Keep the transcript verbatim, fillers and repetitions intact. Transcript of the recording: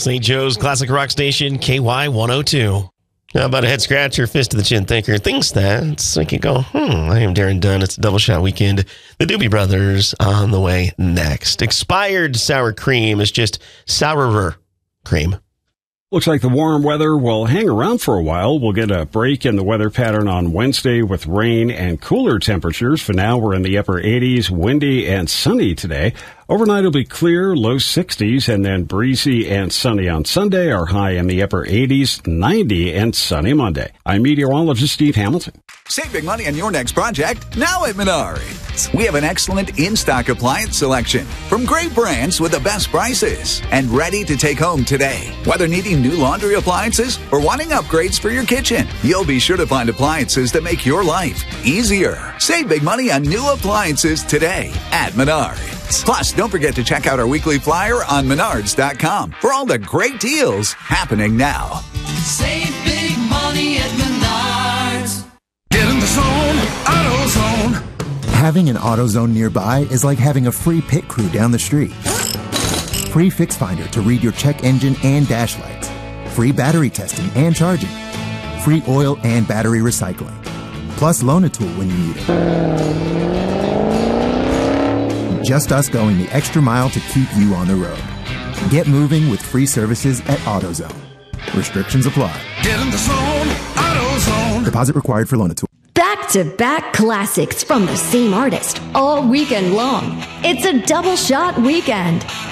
Saint Joe's Classic Rock Station, K Y one oh two. How about a head scratcher, fist to the chin thinker? Thinks that. So you can go, hmm, I am Darren Dunn. It's a double shot weekend. The Doobie Brothers on the way next. Expired sour cream is just sourer cream. Looks like the warm weather will hang around for a while. We'll get a break in the weather pattern on Wednesday with rain and cooler temperatures. For now, we're in the upper eighties, windy and sunny today. Overnight it'll be clear, low sixties, and then breezy and sunny on Sunday. Our high in the upper eighties, ninety, and sunny Monday. I'm meteorologist Steve Hamilton. Save big money on your next project now at Menards. We have an excellent in-stock appliance selection from great brands with the best prices and ready to take home today. Whether needing new laundry appliances or wanting upgrades for your kitchen, you'll be sure to find appliances that make your life easier. Save big money on new appliances today at Menards. Plus, don't forget to check out our weekly flyer on menards dot com for all the great deals happening now. Save big money at Menards. Get in the zone, AutoZone. Having an AutoZone nearby is like having a free pit crew down the street. Free Fix Finder to read your check engine and dash lights. Free battery testing and charging. Free oil and battery recycling. Plus Loan-A-Tool when you need it. Just us going the extra mile to keep you on the road. Get moving with free services at AutoZone. Restrictions apply. Get in the zone, AutoZone. Deposit required for Loan-A-Tool. Back-to-back classics from the same artist all weekend long. It's a double shot weekend.